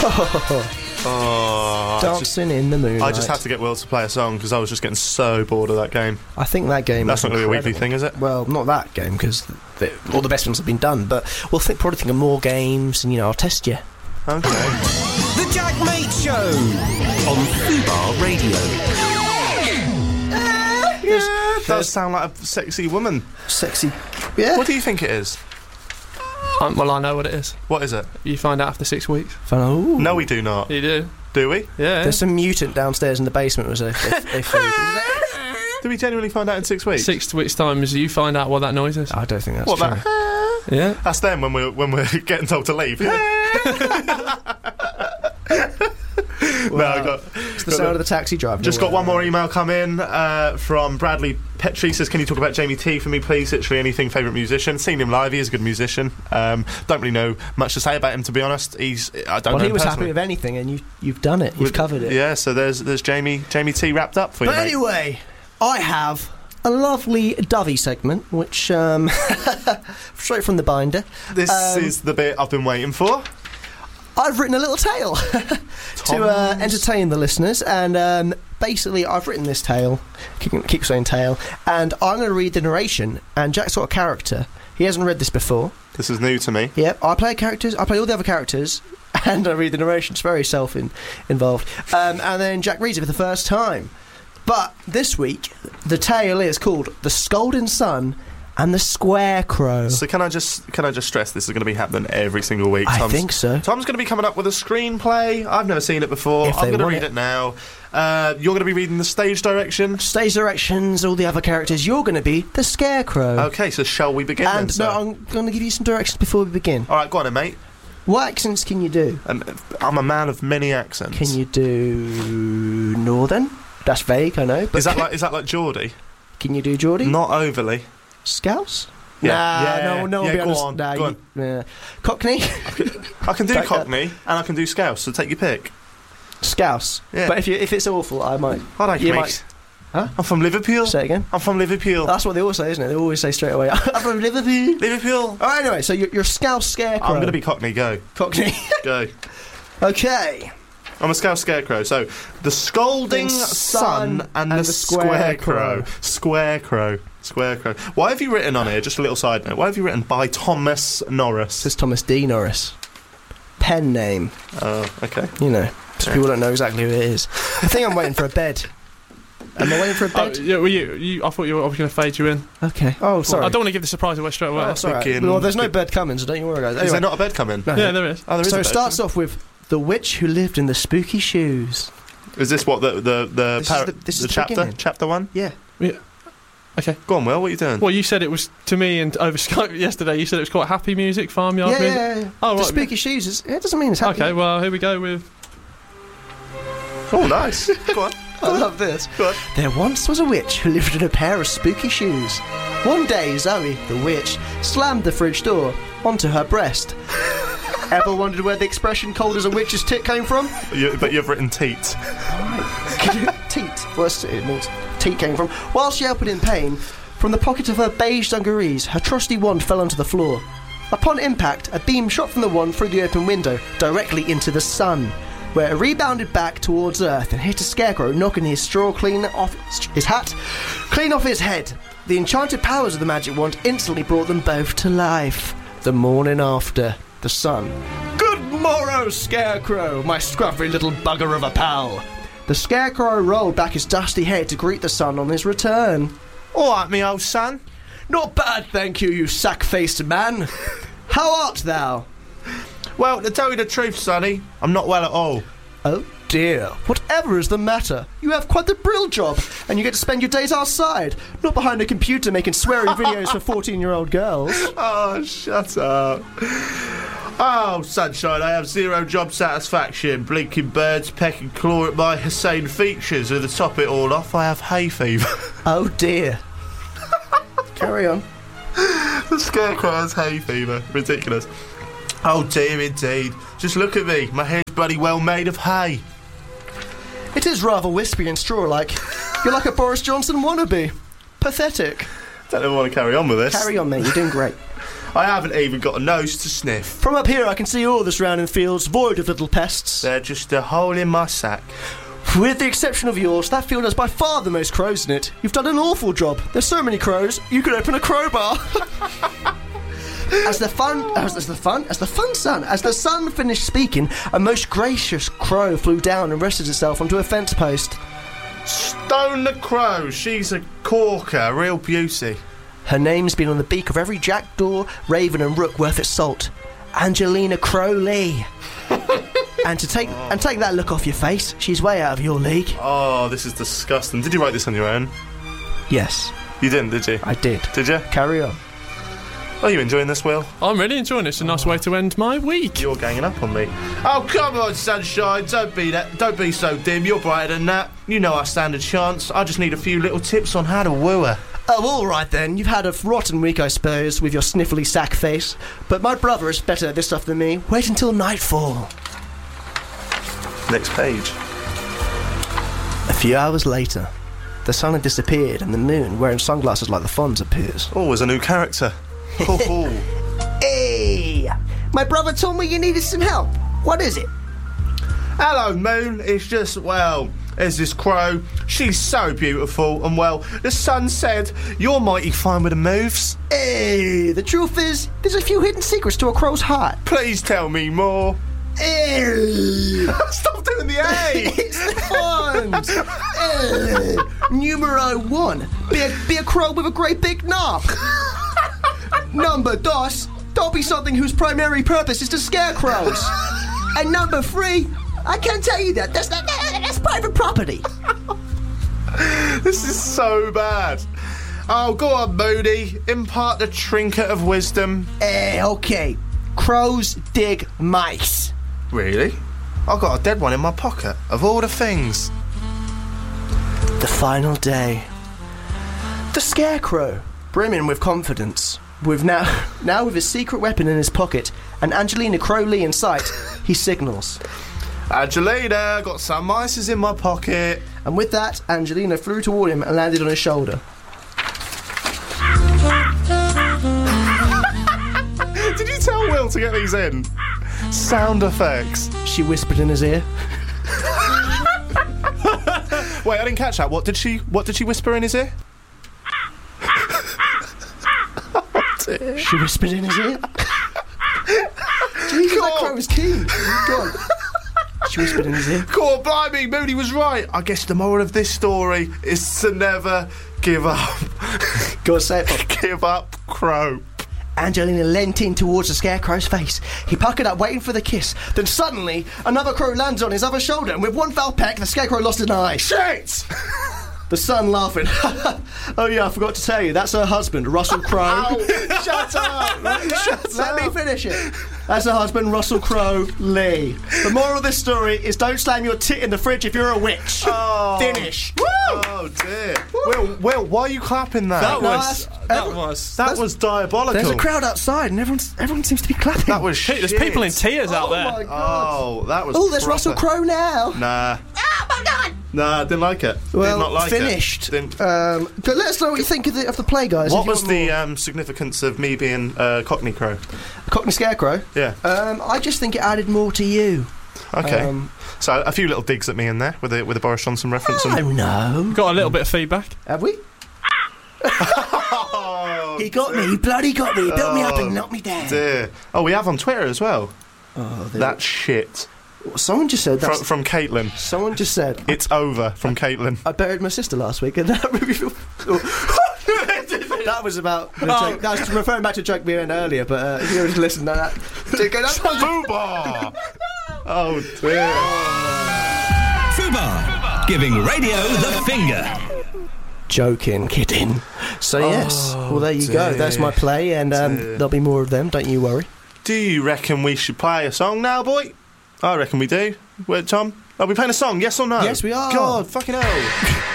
Dancing in the moonlight. I just had to get Will to play a song because I was just getting so bored of that game. I think that game. That's not going to be a weekly incredible. thing, is it? Well, not that game because all the best ones have been done. But we'll probably think of more games, and I'll test you. Okay. The Jack Mate Show on Fubar Radio. It does sound like a sexy woman. Sexy. Yeah. What do you think it is? Well, I know what it is. What is it? You find out after 6 weeks. Ooh. No, we do not. You do? Do we? Yeah. There's some mutant downstairs in the basement. Was they food? Do we genuinely find out in 6 weeks? 6 weeks time is you find out what that noise is. I don't think that's What, true. that? Yeah. That's them when we're getting told to leave. Wow. It's the sound of the taxi driver. Just got one more email come in from Bradley Petrie. Says, can you talk about Jamie T for me, please? Literally anything. Favourite musician. Seen him live. He is a good musician. Don't really know much to say about him, to be honest. I don't know. Well, he was personally. happy with anything, and you've done it. You've covered it. Yeah. So there's Jamie T wrapped up for you. But mate. anyway, I have a lovely Dovey segment, which straight from the binder. This is the bit I've been waiting for. I've written a little tale to entertain the listeners, and basically I've written this tale, keep saying tale, and I'm going to read the narration, and Jack's got a character. He hasn't read this before. This is new to me. Yep, I play all the other characters, and I read the narration. It's very involved. And then Jack reads it for the first time. But this week, the tale is called The Scolding Sun and the Scarecrow. So can I just stress this is going to be happening every single week? I think so. Tom's going to be coming up with a screenplay. I've never seen it before. If I'm they going to want read it. it now. You're going to be reading the stage direction. Stage directions, all the other characters. You're going to be the Scarecrow. Okay, so shall we begin then, And sir? no, I'm going to give you some directions before we begin. All right, go on then, mate. What accents can you do? I'm a man of many accents. Can you do Northern? That's vague, I know. But Is that like Geordie? Can you do Geordie? Not overly. Scouse? Yeah. No, Yeah, be go honest. on, Nah, go on. Cockney? I can do Take Cockney and I can do Scouse. So take your pick. Scouse. Yeah. But if it's awful, I might. I like You mate. might- Huh? I'm from Liverpool. Say it again. I'm from Liverpool. That's what they always say, isn't it? They always say straight away, I'm from Liverpool. Liverpool. Oh, anyway, so you're Scouse Scarecrow. I'm going to be Cockney. Go. Cockney. Go. Okay. I'm a Scouse Scarecrow. So, the Scolding Sun and the Scarecrow. Scarecrow. Why have you written on here, just a little side note, why have you written by Thomas Norris? This is Thomas D. Norris. Pen name. Oh, okay. So people don't know exactly who it is. I think I'm waiting for a bed. Am I waiting for a bed? Yeah, well, I thought you were going to fade you in. Okay. Oh, sorry. I don't want to give the surprise away straight away. Oh, sorry. Begin- Well, there's no bed coming, so don't you worry, guys. Is Anyway. there not a bed coming? No. Yeah, there is. Oh, there is So a it bed. starts off with The Witch Who Lived in the Spooky Shoes. Is this what the This is the chapter? beginning. Chapter 1? Yeah. Okay. Go on, Will, what are you doing? Well, you said it was to me and over Skype yesterday. You said it was quite happy music, farmyard music. Yeah. Oh, The right. Spooky Shoes it doesn't mean it's happy. Okay, well, here we go with. Oh, nice. Go on. I love this. Go on. There once was a witch who lived in a pair of spooky shoes. One day, Zoe, the witch, slammed the fridge door onto her breast. Ever wondered where the expression cold as a witch's tit came from? But you've written teat. Teat. Well, it means teat came from. While she opened in pain, from the pocket of her beige dungarees, her trusty wand fell onto the floor. Upon impact, a beam shot from the wand through the open window, directly into the sun, where it rebounded back towards Earth and hit a Scarecrow, knocking his straw clean off his hat, clean off his head. The enchanted powers of the magic wand instantly brought them both to life. The morning after, the sun. Good morrow, Scarecrow, my scruffy little bugger of a pal. The Scarecrow rolled back his dusty head to greet the sun on his return. All right, me old son. Not bad, thank you, you sack-faced man. How art thou? Well, to tell you the truth, Sonny, I'm not well at all. Oh dear, whatever is the matter? You have quite the brill job, and you get to spend your days outside, not behind a computer making swearing videos for 14-year-old girls. Oh, shut up. Oh, sunshine, I have zero job satisfaction. Blinking birds peck and claw at my Hussein features, and to top it all off, I have hay fever. Oh dear. Carry on. The Scarecrow has hay fever. Ridiculous. Oh dear, indeed. Just look at me. My hair's bloody well made of hay. It is rather wispy and straw-like. You're like a Boris Johnson wannabe. Pathetic. Don't know if I want to carry on with this. Carry on, mate, you're doing great. I haven't even got a nose to sniff. From up here I can see all the surrounding fields void of little pests. They're just a hole in my sack. With the exception of yours, that field has by far the most crows in it. You've done an awful job. There's so many crows, you could open a crowbar. As the sun finished speaking, a most gracious crow flew down and rested itself onto a fence post. Stone the crow, she's a corker, a real beauty. Her name's been on the beak of every jackdaw, raven and rook worth its salt. Angelina Crowley. And take that look off your face. She's way out of your league. Oh, this is disgusting. Did you write this on your own? Yes. You didn't, did you? I did. Did you? Carry on. Are you enjoying this, Will? I'm really enjoying it. It's a nice way to end my week. You're ganging up on me. Oh, come on, sunshine. Don't be so dim. You're brighter than that. You know our standard chance. I just need a few little tips on how to woo her. Oh, all right then. You've had a rotten week, I suppose, with your sniffly sack face. But my brother is better at this stuff than me. Wait until nightfall. Next page. A few hours later, the sun had disappeared and the moon, wearing sunglasses like the Fonz, appears. Oh, there's a new character. Hey! My brother told me you needed some help. What is it? Hello, Moon. It's just, well, there's this crow. She's so beautiful, and, well, the sun said you're mighty fine with the moves. Hey! The truth is, there's a few hidden secrets to a crow's heart. Please tell me more. Hey! Stop doing the A! It's the Fonz! Numero 1. Be a crow with a great big knob. Number 2. Don't be something whose primary purpose is to scare crows. And number 3. I can't tell you that. That's private property. This is so bad. Oh, go on, Moody. Impart the trinket of wisdom. Okay. Crows dig mice. Really? I've got a dead one in my pocket, of all the things. The final day. The Scarecrow, brimming with confidence, with now with his secret weapon in his pocket and Angelina Crowley in sight, he signals. Angelina, got some mices in my pocket. And with that, Angelina flew toward him and landed on his shoulder. Did you tell Will to get these in? Sound effects. She whispered in his ear. Wait, I didn't catch that. What did she whisper in his ear? She whispered in his ear. Jesus, that crow was keen. Go on. She whispered in his ear. God, blimey, Moody was right. I guess the moral of this story is to never give up. Go on, say it. Give up, crow. Angelina leant in towards the Scarecrow's face. He puckered up, waiting for the kiss. Then suddenly, another crow lands on his other shoulder, and with one foul peck, the Scarecrow lost an eye. Shit! The son laughing. Oh yeah, I forgot to tell you, that's her husband, Russell Crowe. Shut up! Let me finish it. That's her husband, Russell Crowe Lee. The moral of this story is don't slam your tit in the fridge if you're a witch. Oh. Finish. Woo! Oh dear. Will, why are you clapping that? That was diabolical. There's a crowd outside and everyone seems to be clapping. That was shit. There's people in tears out there. My God. Oh, that was. Oh, there's Russell Crowe now. Nah. Oh my God. Nah, didn't like it. Well, did not like finished. It. But let us know what you think of the play, guys. What was the significance of me being Cockney Crow? Cockney Scarecrow? Yeah. I just think it added more to you. Okay. So a few little digs at me in there with a Boris Johnson reference. Oh no. Got a little bit of feedback. Have we? He got me. He bloody got me. He built me up and knocked me down. Dear. Oh, we have on Twitter as well. Oh, that shit. Someone just said that. From Caitlin. Someone just said it's over from Caitlin. I buried my sister last week, and that really. That was about. Joke. That was referring back to a joke we made earlier, but if you were to listen to that. Fubar! Oh dear. Fubar, giving radio the finger. Joking, kidding. So yes, well there you go. That's my play, and there'll be more of them. Don't you worry. Do you reckon we should play a song now, boy? I reckon we do. Wait, Tom, are we playing a song? Yes or no? Yes, we are. God, fucking hell.